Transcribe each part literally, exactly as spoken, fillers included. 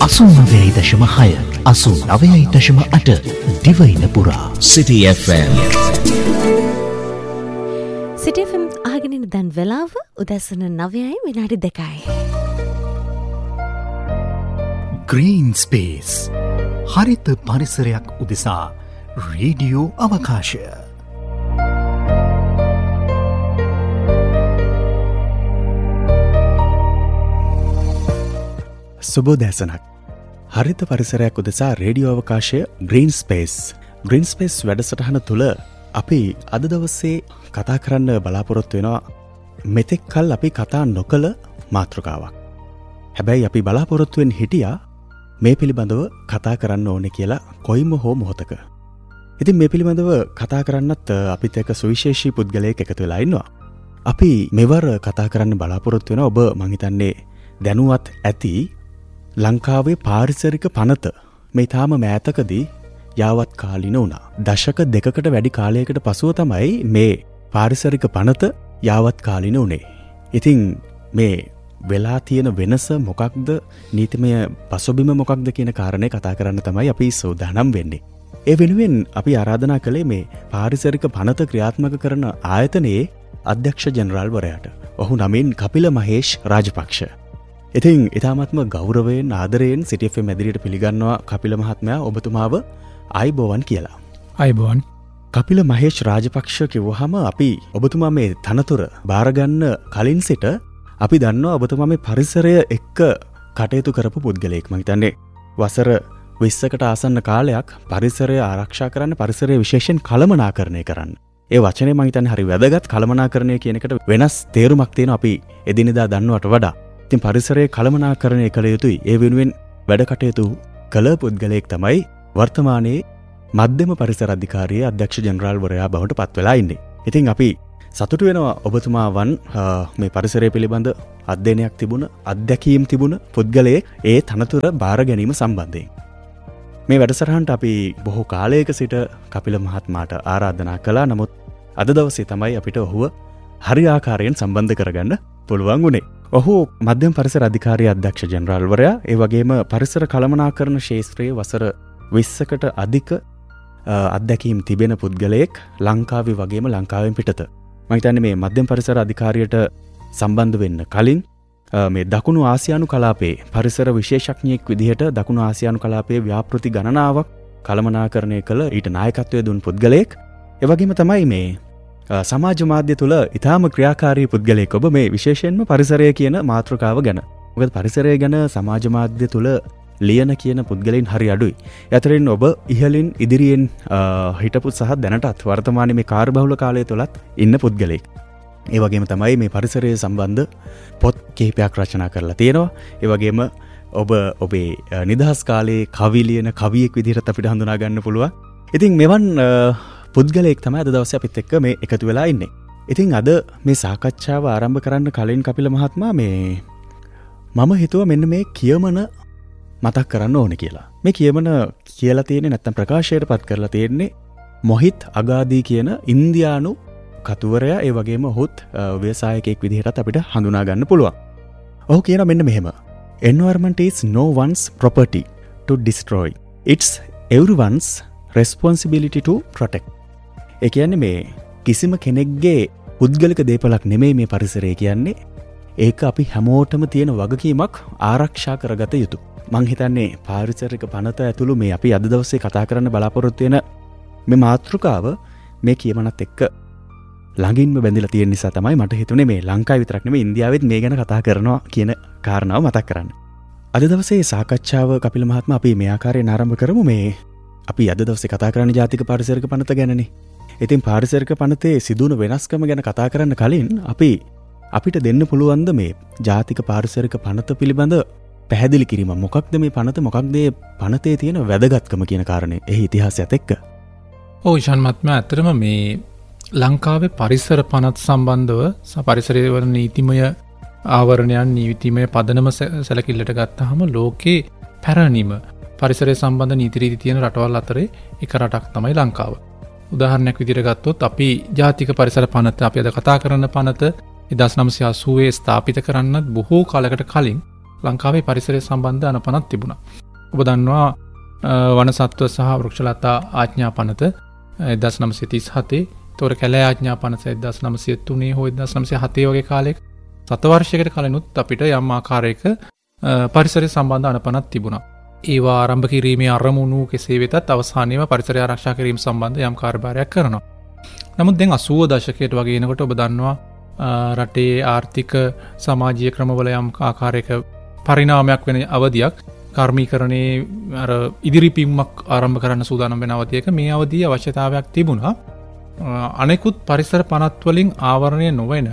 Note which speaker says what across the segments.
Speaker 1: අසූ නවයයි දශම හය අසූ නවයයි දශම අට දිවයින පුරා City F M.
Speaker 2: City F M අහගෙන ඉන්න දැන් වෙලාව උදැසන නවයයි විනාඩි දෙකයි.
Speaker 1: Green Space හරිත පරිසරයක් උදෙසා රේඩියෝ අවකාශය.
Speaker 3: සුබෝදෑසනක්. හරිත පරිසරයක් උදෙසා රේඩියෝ අවකාශය Green Space. Green Space වැඩසටහන තුළ අපි අද දවසේ කතා කරන්න බලාපොරොත්තු වෙනවා මෙතෙක් කල් අපි කතා නොකළ මාතෘකාවක්. හැබැයි අපි බලාපොරොත්තුවෙන් හිටියා මේ පිළිබඳව කතා කරන්න ඕනේ කියලා කොයිම හෝ මොහොතක. ඉතින් මේ පිළිබඳව කතා කරන්නත් අපිත් එක්ක සුවිශේෂී පුද්ගලයෙක් එකතු වෙලා ඉන්නවා. අපි මෙවර කතා කරන්න බලාපොරොත්තු වෙනවා ඔබ මං හිතන්නේ දැනුවත් ඇති ලංකාවේ පාරිසරික පනත මේ තාම මෑතකදී යාවත් කාලින වුණා. දශක දෙකකට වැඩි කාලයකට පසුව තමයි මේ පාරිසරික පනත යාවත් කාලින වුණේ. ඉතින් මේ වෙලා තියෙන වෙනස මොකක්ද, නීතිමය පසුබිම මොකක්ද කියන කාරණේ කතා කරන්න තමයි අපි සූදානම් වෙන්නේ. ඒ වෙනුවෙන් අපි ආරාධනා කළේ මේ පාරිසරික පනත ක්‍රියාත්මක කරන ආයතනයේ අධ්‍යක්ෂ ජෙනරාල්වරයාට. ඔහු නමින් කපිල මහේෂ් රාජපක්ෂ. ඉතින් ඊටාත්ම ගෞරවයෙන් ආදරයෙන් City එෆ් එම් ඇදිරියට පිළිගන්නවා කපිල මහත්මයා ඔබතුමාව ආයිබෝවන් කියලා.
Speaker 4: ආයිබෝවන්.
Speaker 3: කපිල මහේෂ් රාජපක්ෂ කිව්වහම අපි ඔබතුමා මේ තනතුර බාරගන්න කලින් සිට අපි දන්නවා ඔබතුමා මේ පරිසරය එක්ක කටයුතු කරපු පුද්ගලයෙක්. මම හිතන්නේ වසර විස්සකට ආසන්න කාලයක් පරිසරය ආරක්ෂා කරන්න, පරිසරය විශේෂයෙන් කළමනාකරණය කරන්න. ඒ වචනේ මම හිතන්නේ හරි වැදගත්. කළමනාකරණය කියන එකට වෙනස් තේරුමක් තියෙනවා අපි එදිනෙදා දන්නවට වඩා. ඉතින් පරිසරයේ කළමනාකරණය කළ යුතුයි. ඒ වෙනුවෙන් වැඩ කටයුතු කළ පුද්ගලයෙක් තමයි වර්තමානයේ මධ්‍යම පරිසර අධිකාරියේ අධ්‍යක්ෂ ජෙනරාල්වරයා බවට පත් වෙලා ඉන්නේ. ඉතින් අපි සතුටු වෙනවා ඔබතුමා වන් මේ පරිසරය පිළිබඳ අධ්‍යයනයක් තිබුණ, අත්දැකීම් තිබුණ පුද්ගලයෙක් ඒ තනතුර බාර ගැනීම සම්බන්ධයෙන්. මේ වැඩසටහනට අපි බොහෝ කාලයක සිට කපිල මහත්මයාට ආරාධනා කළා. නමුත් අද දවසේ තමයි අපිට ඔහුව හරි ආකාරයෙන් සම්බන්ධ කරගන්න පුළුවන් වුණේ. ඔහු මධ්‍යම පරිසර අධිකාරියේ අධ්‍යක්ෂ ජෙනරාල්වරයා, ඒ වගේම පරිසර කළමනාකරණ ක්ෂේත්‍රයේ වසර විස්සකට අධික අත්දැකීම් තිබෙන පුද්ගලයෙක්, ලංකාවේ වගේම ලංකාවෙන් පිටත. මම හිතන්නේ මේ මධ්‍යම පරිසර අධිකාරියට සම්බන්ධ වෙන්න කලින් මේ දකුණු ආසියානු කලාපයේ පරිසර විශේෂඥයෙක් විදිහට දකුණු ආසියානු කලාපයේ ව්‍යාපෘති ගණනාවක් කළමනාකරණය කළ ඊට නායකත්වය දුන් පුද්ගලයෙක්. ඒ වගේම තමයි මේ සමාජ මාධ්‍ය තුළ ඉතාම ක්‍රියාකාරී පුද්ගලයෙක්. ඔබ මේ විශේෂයෙන්ම පරිසරය කියන මාතෘකාව ගැන, මොකද පරිසරය ගැන සමාජ මාධ්‍ය තුළ ලියන කියන පුද්ගලයන් හරි අඩුයි. අතරින් ඔබ ඉහළින් ඉදිරියෙන් හිටපු සහ දැනටත් වර්තමානයේ මේ කාර්යබහුල කාලය තුලත් ඉන්න පුද්ගලයෙක්. ඒ වගේම තමයි මේ පරිසරය සම්බන්ධ පොත් කිහිපයක් රචනා කරලා තියෙනවා. ඒ වගේම ඔබ ඔබේ නිදහස් කාලයේ කවි ලියන කවියෙක් විදිහට අපිට හඳුනා ගන්න පුළුවන්. ඉතින් මෙවන් පුද්ගලයෙක් තමයි අද දවසේ අපිත් එක්ක මේ එකතු වෙලා ඉන්නේ. ඉතින් අද මේ සාකච්ඡාව ආරම්භ කරන්න කලින් කපිල මහත්මයා මේ මම හිතුවා මෙන්න මේ කියමන මතක් කරන්න ඕනේ කියලා. මේ කියමන කියලා තියෙන්නේ නැත්නම් ප්‍රකාශයට පත් කරලා තියෙන්නේ මොහිත් අගාදී කියන ඉන්දියානු කතුවරයා. ඒ වගේම ඔහුත් ව්‍යවසායකයෙක් විදිහටත් අපිට හඳුනා ගන්න පුළුවන්. ඔහු කියනවා මෙන්න මෙහෙම. Environment is no one's property to destroy. It's everyone's responsibility to protect. ඒ කියන්නේ මේ කිසිම කෙනෙක්ගේ පුද්ගලික දේපලක් නෙමෙයි මේ පරිසරය කියන්නේ. ඒක අපි හැමෝටම තියෙන වගකීමක් ආරක්ෂා කරගත යුතු. මං හිතන්නේ පාරිසරික පනත ඇතුළු මේ අපි අද දවසේ කතා කරන්න බලාපොරොත්තු වෙන මේ මාතෘකාව මේ කියමනත් එක්ක ළඟින්ම බැඳිලා තියෙන නිසා තමයි මට හිතුනේ මේ ලංකාව විතරක් නෙමෙයි ඉන්දියාවෙත් මේ ගැන කතා කරනවා කියන කාරණාව මතක් කරන්න. අද දවසේ සාකච්ඡාව කපිල මහත්මයා අපි මේ ආකාරයෙන් ආරම්භ කරමු. මේ අපි අද දවසේ කතා කරන්නේ ජාතික පාරිසරික පනත ගැනනේ. ඉතින් පාරිසරික පනතේ සිදුවන වෙනස්කම ගැන කතා කරන්න කලින් අපි අපිට දෙන්න පුළුවන්ද මේ ජාතික පාරිසරික පනත පිළිබඳ පැහැදිලි කිරීම? මොකක්ද මේ පනත, මොකක්ද මේ පනතේ තියෙන වැදගත්කම කියන කාරණේ එහි ඉතිහාසයත් එක්ක.
Speaker 4: ඔව් ඉෂාන් මහත්මයා, ඇත්තටම මේ ලංකාවේ පරිසර පනත සම්බන්ධව පරිසරයේ වන නීතිමය ආවරණයන්, නීතිමය පදනම සැලකිල්ලට ගත්තාම ලෝකේ පැරණිම පරිසරය සම්බන්ධ නීති රීති තියෙන රටවල් අතරේ එක රටක් තමයි ලංකාව. උදාහරණයක් විදිහට ගත්තොත් අපි ජාතික පරිසර පනත, අපි අද කතා කරන පනත එක්දහස් නවසිය අසූවේ ස්ථාපිත කරන්නත් බොහෝ කාලයකට කලින් ලංකාවේ පරිසරය සම්බන්ධ අනපනත් තිබුණා. ඔබ දන්නවා වනසත්ව සහ වෘක්ෂලතා ආඥා පනත එක්දාස් නවසිය තිස් හතේ, තොර කැලෑ ආඥා පනත එක්දාස් නවසිය තුනේ හෝ එක්දාස් නවසිය හතේ වගේ කාලයක සතවර්ෂයකට කලිනුත් අපිට යම් ආකාරයක පරිසරය සම්බන්ධ අනපනත් තිබුණා. ඒවා ආරම්භ කිරීමේ අරමුණු කෙසේ වෙතත් අවසානයේම පරිසරය ආරක්ෂා කිරීම සම්බන්ධ යම් කාර්යභාරයක් කරනවා. නමුත් දැන් අසූව දශකයට වගේ එනකොට ඔබ දන්නවා රටේ ආර්ථික සමාජීය ක්‍රමවල යම් ආකාරයක පරිණාමයක් වෙන අවධියක්, කර්මීකරණයේ අර ඉදිරිපින්මක් ආරම්භ කරන්න සූදානම් වෙන අවධියක මේ අවධියේ අවශ්‍යතාවයක් තිබුණා. අනෙකුත් පරිසර පනත් වලින් ආවරණය නොවන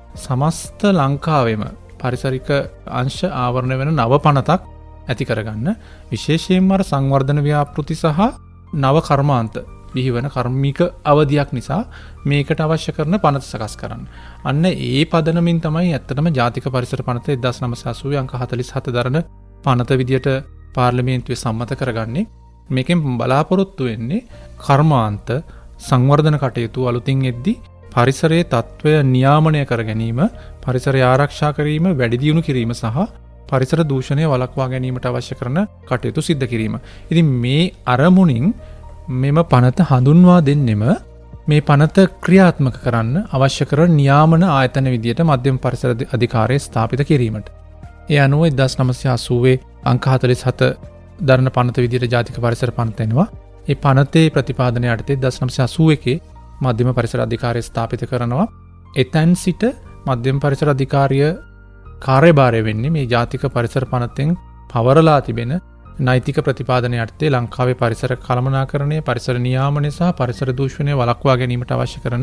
Speaker 4: සමස්ත ලංකාවෙම පරිසරික අංශ ආවරණය වෙන නව පනතක් ඇති කරගන්න, විශේෂයෙන්ම අර සංවර්ධන ව්‍යාපෘති සහ නව කර්මාන්ත බිහිවන කර්මික අවධියක් නිසා මේකට අවශ්‍ය කරන පනත සකස් කරන්න. අන්න ඒ පදනමින් තමයි ඇත්තටම ජාතික පරිසර පනත එක්දාස් නවසිය අසූ අංක හතළිස් හත දරන පනත විදියට පාර්ලිමේන්තුවේ සම්මත කරගන්නේ. මේකෙන් බලාපොරොත්තු වෙන්නේ කර්මාන්ත සංවර්ධන කටයුතු අලුතින් එද්දී පරිසරයේ තත්ත්වය නියාමනය කර ගැනීම, පරිසරය ආරක්ෂා කිරීම, වැඩි දියුණු කිරීම සහ පරිසර දූෂණය වළක්වා ගැනීමට අවශ්‍ය කරන කටයුතු සිද්ධ කිරීම. ඉතින් මේ අරමුණින් මෙම පනත හඳුන්වා දෙන්නෙම මේ පනත ක්‍රියාත්මක කරන්න අවශ්‍ය කරන නියාමන ආයතන විදියට මධ්‍යම පරිසර අධිකාරිය ස්ථාපිත කිරීමට. ඒ අනුව එක්දාස් නවසිය අසූවේ අංක හතළිස් හත දරන පනත විදියට ජාතික පරිසර පනත එනවා. ඒ පනතේ ප්‍රතිපාදනය යටතේ එක්දාස් නවසිය අසූ එකේ මධ්‍යම පරිසර අධිකාරිය ස්ථාපිත කරනවා. එතැන් සිට මධ්‍යම පරිසර අධිකාරිය කාර්යභාරය වෙන්නේ මේ ජාතික පරිසර පනතෙන් පවරලා තිබෙන නෛතික ප්‍රතිපාදනය යටතේ ලංකාවේ පරිසර කළමනාකරණය, පරිසර නියාමනය සහ පරිසර දූෂණය වළක්වා ගැනීමට අවශ්‍ය කරන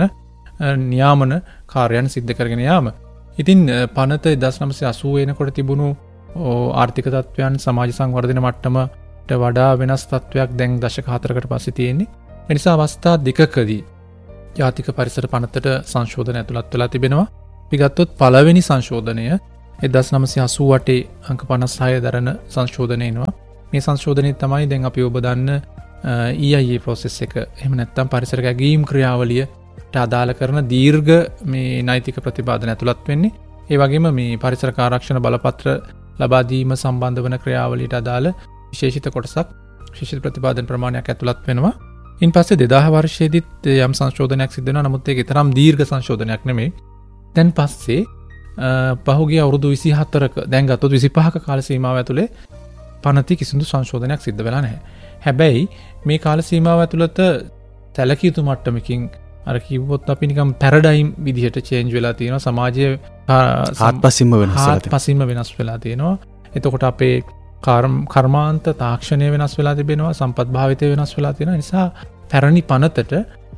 Speaker 4: නියාමන කාර්යයන් සිද්ධ කරගෙන යාම. ඉතින් පනත එක්දාස් නවසිය අසූ වෙනකොට තිබුණු ආර්ථික තත්ත්වයන් සමාජ සංවර්ධන මට්ටමට වඩා වෙනස් තත්ත්වයක් දැන් දශක හතරකට පස්සේ තියෙන්නේ. ඒ නිසා අවස්ථා දෙකකදී ජාතික පරිසර පනතට සංශෝධන ඇතුළත් වෙලා තිබෙනවා. අපි ගත්තොත් පළවෙනි සංශෝධනය එක්දාස් නවසිය අසූ අටේ අංක පනස් හය දරන සංශෝධනය එනවා. මේ සංශෝධනය තමයි දැන් අපි ඔබ දන්න E I A process එක. එහෙම නැත්නම් පරිසර ගැගීම් ක්‍රියාවලියට අදාළ කරන දීර්ඝ මේ නෛතික ප්‍රතිපාදන ඇතුළත් වෙන්නේ. ඒ වගේම මේ පරිසර ආරක්ෂණ බලපත්‍ර ලබා දීම සම්බන්ධ වන ක්‍රියාවලියට අදාළ විශේෂිත කොටසක්, විශේෂිත ප්‍රතිපාදන ප්‍රමාණයක් ඇතුළත් වෙනවා. ඉන් පස්සේ දෙදාහ වර්ෂයේදීත් යම් සංශෝධනයක් සිද්ධ වෙනවා. නමුත් ඒක තරම් දීර්ඝ සංශෝධනයක් නෙමෙයි. දැන් පස්සේ පහුගිය අවුරුදු විසිහතරක දැන් ගත්තොත් විසිපහක කාල සීමාව ඇතුලේ පනති කිසිදු සංශෝධනයක් සිද්ධ වෙලා නැහැ. හැබැයි මේ කාල සීමාව ඇතුළත සැලකිය යුතු මට්ටමකින් අර කිව්වොත් අපි නිකම් පැරඩයිම් විදිහට චේන්ජ් වෙලා තියෙනවා. සමාජයේ
Speaker 3: ආත්පසින්ම වෙනස් වෙලා තියෙනවා.
Speaker 4: ආත්පසින්ම වෙනස් වෙලා තියෙනවා. එතකොට අපේ කර්මාන්ත තාක්ෂණය වෙනස් වෙලා තිබෙනවා, සම්පත් භාවිතය වෙනස් වෙලා තියෙනවා. නිසා පැරණි පනතට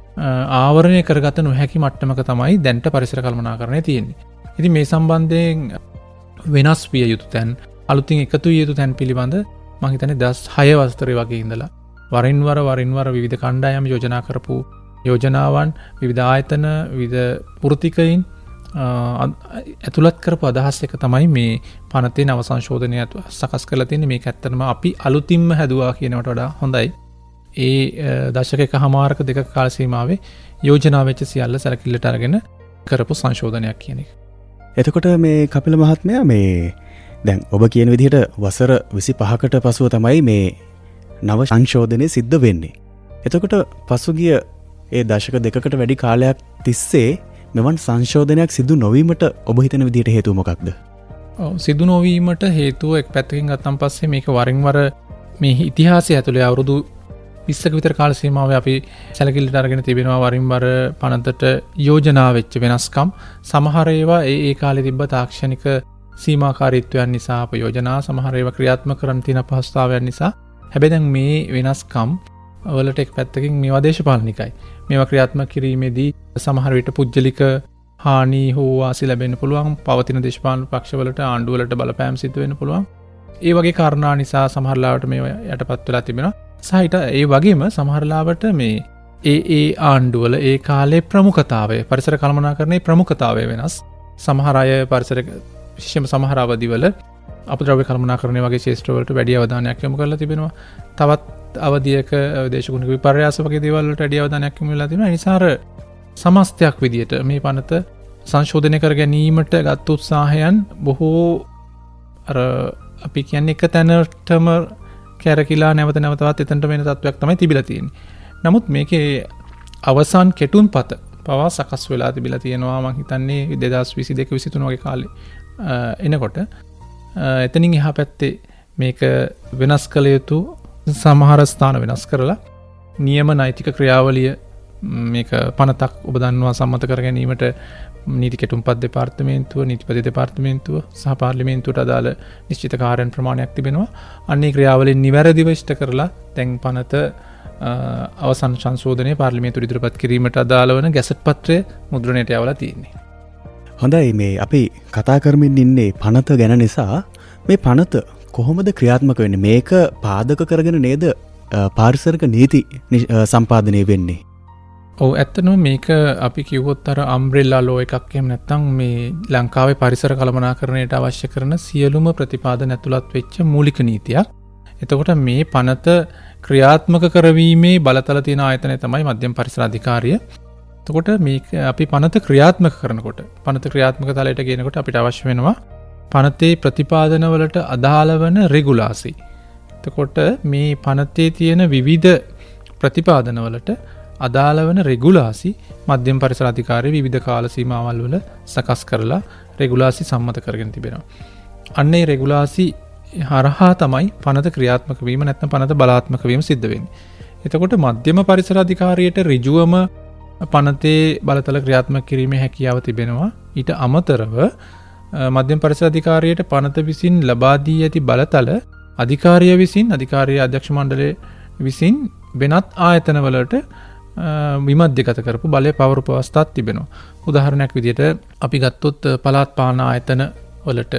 Speaker 4: ආවරණය කරගත නොහැකි මට්ටමක තමයි දැන්ට පරිසර කළමනාකරණය තියෙන්නේ. ඉතින් මේ සම්බන්ධයෙන් වෙනස් විය යුතු තැන්, අලුතින් එකතු විය යුතු තැන් පිළිබඳ මම හිතන්නේ දහස් හය වසරේ වගේ ඉඳලා වරින් වර වරින් වර විවිධ කණ්ඩායම් යෝජනා කරපු යෝජනාවන්, විවිධ ආයතන, විවිධ වෘත්තිකයින් ඇතුළත් කරපු අදහස් එක තමයි මේ පනතේ නව සංශෝධනය සකස් කරලා තියෙන්නේ. මේක ඇත්තටම අපි අලුතින්ම හැදුවා කියනවට වඩා හොඳයි. ඒ දශක එකහමාරක දෙක කාල සීමාවේ යෝජනා වෙච්ච සියල්ල සැලකිල්ලට අරගෙන කරපු සංශෝධනයක් කියන එක.
Speaker 3: එතකොට මේ කපිල මහත්මයා මේ දැන් ඔබ කියන විදිහට වසර විසිපහකට පසුව තමයි මේ නව සංශෝධනය සිද්ධ වෙන්නේ. එතකොට පසුගිය ඒ දශක දෙකකට වැඩි කාලයක් තිස්සේ මෙවන් සංශෝධනයක් සිදු නොවීමට ඔබ හිතන විදිහට හේතුව මොකක්ද?
Speaker 4: ඔව්, සිදු නොවීමට හේතුව එක් පැත්තකින් ගත්තන් පස්සේ මේක වරින් වර මේ ඉතිහාසය ඇතුලේ අවුරුදු විස්සක විතර කාල සීමාවේ අපි සැලකිල්ලට අරගෙන තිබෙනවා වරින් වර පනතට යෝජනා වෙච්ච වෙනස්කම්. සමහර ඒවා ඒ ඒ කාලේ තිබ්බ තාක්ෂණික සීමාකාරීත්වයන් නිසා අප යෝජනා සමහර ඒවා ක්‍රියාත්මක කරන්න තියෙන අපහසුතාවයන් නිසා. හැබැයි දැන් මේ වෙනස්කම් වලට එක් පැත්තකින් මේවා දේශපාලනිකයි. මේවා ක්‍රියාත්මක කිරීමේදී සමහර විට පුද්ගලික හානි හෝ වාසි ලැබෙන්න පුළුවන්. පවතින දේශපාලන පක්ෂවලට, ආණ්ඩුවලට බලපෑම් සිදු වෙන්න පුළුවන්. ඒ වගේ කාරණා නිසා සමහර ලාවට මේවා යටපත් වෙලා තිබෙනවා. සහිත ඒ වගේම සමහර ලාවට මේ ඒ ඒ ආණ්ඩුවල ඒ කාලේ ප්‍රමුඛතාවය, පරිසර කළමනාකරණයේ ප්‍රමුඛතාවය වෙනස්. සමහර අය පරිසර විශේෂම සමහර අවදිවල අපද්‍රව්‍ය කළමනාකරණය වගේ ක්ෂේත්‍රවලට වැඩි අවධානයක් යොමු කරලා තිබෙනවා. තවත් අවධියක දේශගුණික විපර්යාස වගේ දේවල් වලට වැඩි අවධානයක් යොමු වෙලා තිබෙනවා. ඒ නිසා අර සමස්තයක් විදියට මේ පනත සංශෝධනය කර ගැනීමට ගත් උත්සාහයන් බොහෝ අර අපි කියන්නේ එක තැනටම කැරකිලා නැවත නැවතවත් එතනට වෙන තත්වයක් තමයි තිබිලා තියෙන්නේ. නමුත් මේකේ අවසාන කෙටුම් පත පවා සකස් වෙලා තිබිලා තියෙනවා මං හිතන්නේ දෙදහස් විසි දෙක විසි තුන වගේ කාලේ එනකොට එතනින් එහා පැත්තේ මේක වෙනස් කළ යුතු සමහර ස්ථාන වෙනස් කරලා නියම නෛතික ක්‍රියාවලිය මේක පනතක් ඔබ දන්නවා සම්මත කර ගැනීමට නීති කෙටුම්පත් දෙපාර්තමේන්තුව නීතිපති දෙපාර්තමේන්තුව සහ පාර්ලිමේන්තුවට අදාළ නිශ්චිත කාර්යයන් ප්‍රමාණයක් තිබෙනවා. අන්නේ ක්‍රියාවලින් නිවැරදිව ඉෂ්ට කරලා දැන් පනත අවසන් සංශෝධනය පාර්ලිමේන්තුවට ඉදිරිපත් කිරීමට අදාළ වන ගැසට් පත්‍රය මුද්‍රණයට යවලා තියෙන්නේ.
Speaker 3: හොඳයි මේ අපි කතා කරමින් ඉන්නේ පනත ගැන නිසා මේ පනත කොහොමද ක්‍රියාත්මක වෙන්නේ? මේක පාදක කරගෙන නේද පාරිසරික නීති සම්පාදනය වෙන්නේ?
Speaker 4: ඔව් ඇත්තටම මේක අපි කිව්වොත් අර අම්බ්‍රෙල්ලා ලෝ එකක් එහෙම නැත්නම් මේ ලංකාවේ පරිසර කළමනාකරණයට අවශ්‍ය කරන සියලුම ප්‍රතිපාදන ඇතුළත් වෙච්ච මූලික නීතියක්. එතකොට මේ පනත ක්‍රියාත්මක කරවීමේ බලතල තියෙන ආයතනය තමයි මධ්‍යම පරිසර අධිකාරිය. එතකොට මේක අපි පනත ක්‍රියාත්මක කරනකොට පනත ක්‍රියාත්මක තලයට ගෙනකොට අපිට අවශ්‍ය වෙනවා පනතේ ප්‍රතිපාදන වලට අදාළ වන රෙගුලාසි. එතකොට මේ පනතේ තියෙන විවිධ ප්‍රතිපාදන වලට අදාළ වන රෙගුලාසි මධ්‍යම පරිසර අධිකාරිය විවිධ කාල සීමාවල් වල සකස් කරලා රෙගුලාසි සම්මත කරගෙන තිබෙනවා. අන්න ඒ රෙගුලාසි හරහා තමයි පනත ක්‍රියාත්මක වීම නැත්නම් පනත බලාත්මක වීම සිද්ධ වෙන්නේ. එතකොට මධ්‍යම පරිසර අධිකාරියට ඍජුවම පනතේ බලතල ක්‍රියාත්මක කිරීමේ හැකියාව තිබෙනවා. ඊට අමතරව මධ්‍යම පරිසර අධිකාරියට පනත විසින් ලබා දී ඇති බලතල අධිකාරිය විසින් අධිකාරිය අධ්‍යක්ෂ මණ්ඩලය විසින් වෙනත් ආයතනවලට විමධ්‍යගත කරපු බලය පවරපු අවස්ථාවක් තිබෙනවා. උදාහරණයක් විදිහට අපි ගත්තොත් පළාත් පාලන ආයතන වලට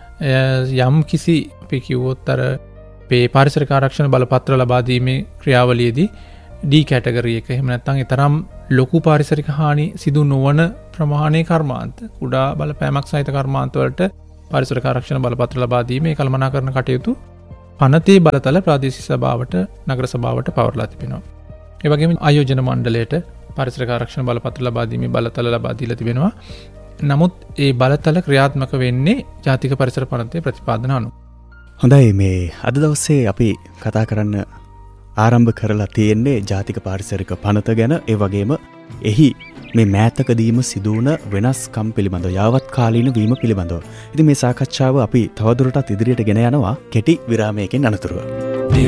Speaker 4: යම් කිසි අපි කිව්වොත් අර මේ පාරිසරික ආරක්ෂණ බලපත්‍ර ලබා දීමේ ක්‍රියාවලියේදී D කැටගරි එක එහෙම නැත්නම් ඒ තරම් ලොකු පාරිසරික හානි සිදු නොවන ප්‍රමාණයේ කර්මාන්ත කුඩා බලපෑමක් සහිත කර්මාන්ත වලට පාරිසරික ආරක්ෂණ බලපත්‍ර ලබා දීමේ කළමනාකරණ කටයුතු පනතේ බලතල ප්‍රාදේශීය සභාවට නගර සභාවට පවරලා තිබෙනවා. ඒ වගේම ආයෝජන මණ්ඩලයට පාරිසරික ආරක්ෂණ බලපත්‍ර ලබා දීමේ බලතල ලබා දීලා තිබෙනවා. නමුත් ඒ බලතල ක්‍රියාත්මක වෙන්නේ ජාතික පරිසර පනතේ ප්‍රතිපාදන අනුව.
Speaker 3: හොඳයි මේ අද දවසේ අපි කතා කරන්න ආරම්භ කරලා තියෙන්නේ ජාතික පාරිසරික පනත ගැන. ඒ වගේම එහි මේ මෑතකදීම සිදුවන වෙනස්කම් පිළිබඳව යාවත් කාලීන වීම පිළිබඳව. ඉතින් මේ සාකච්ඡාව අපි තවදුරටත් ඉදිරියට ගෙන යනවා කෙටි විරාමයකින් අනතුරුව.